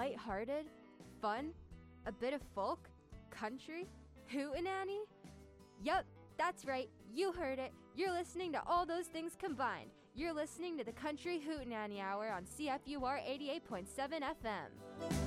lighthearted, fun, a bit of folk, country, hootenanny? Yup, that's right, you heard it. You're listening to all those things combined. You're listening to the Country Hootenanny Hour on CFUR 88.7 FM.